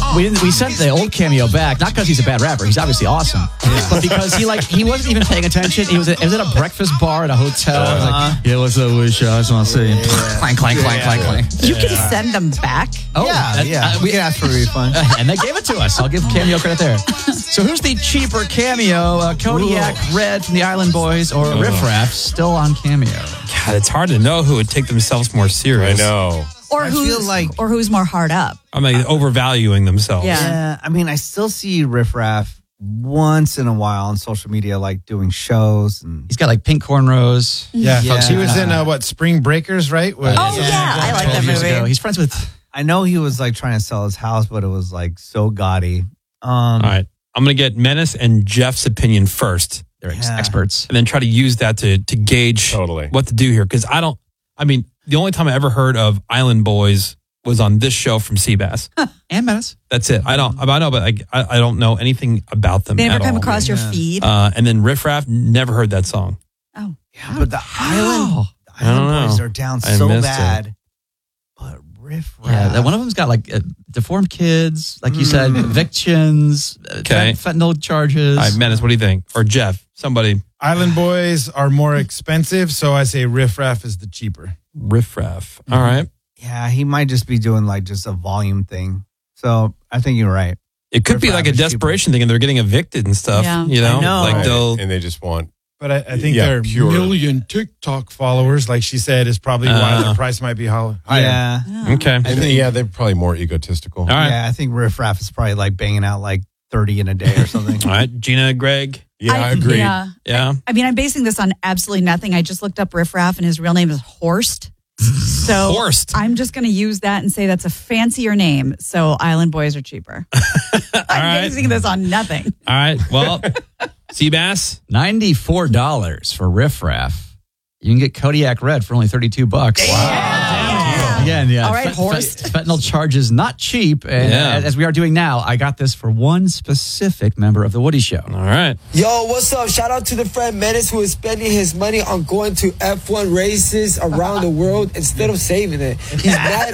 We sent the old Cameo back, not because he's a bad rapper. He's obviously awesome, but because he wasn't even paying attention. It was at a breakfast bar at a hotel. Yeah, what's up, Wish? I just want to say, clank, clank, clank, clank, clank. You can send them back. Oh, we can ask for a refund. And they gave it to us. I'll give Cameo credit there. So who's the cheaper Cameo? Kodiak Red from the Island Boys or Riff Raff still on Cameo? God, it's hard to know who would take themselves more serious. I know. Or who's more hard up. I mean, overvaluing themselves. Yeah. I mean, I still see Riff Raff once in a while on social media, like doing shows. And he's got like pink cornrows. Yeah. He was in Spring Breakers, right? I like that movie. Ago. He's friends with. I know he was like trying to sell his house, but it was like so gaudy. All right. I'm going to get Menace and Jeff's opinion first. They're experts. And then try to use that to gauge what to do here. Because the only time I ever heard of Island Boys was on this show from Seabass. And Menace. That's it. I know, but I don't know anything about them. They never at come all. across your feed. And then Riff Raff, never heard that song. Oh. Yeah, but the Island Boys are down so bad. But Riff Raff. Yeah, one of them's got like deformed kids, like you said, evictions, fentanyl charges. All right, Menace, what do you think? Or Jeff, somebody. Island Boys are more expensive, so I say Riff Raff is the cheaper. Riff Raff. All right. Yeah, he might just be doing like just a volume thing. So I think you're right. It could be like a desperation thing and they're getting evicted and stuff. Yeah. You know? I know. Like And they just want. But I think their million TikTok followers, like she said, is probably why their price might be higher. Yeah. Okay. I think, they're probably more egotistical. All right. Yeah, I think Riff Raff is probably like banging out like 30 in a day or something. All right. Gina, Greg. Yeah, I agree. Yeah. I mean, I'm basing this on absolutely nothing. I just looked up Riff Raff and his real name is Horst. So Horst. I'm just going to use that and say that's a fancier name. So Island Boys are cheaper. I'm basing this on nothing. All right. Well, Seabass. $94 for Riff Raff. You can get Kodiak Red for only $32. Wow. Again, yeah. All right, Horst. Fentanyl charges not cheap. And as we are doing now, I got this for one specific member of The Woody Show. All right. Yo, what's up? Shout out to the friend Menace who is spending his money on going to F1 races around the world instead of saving it. He's mad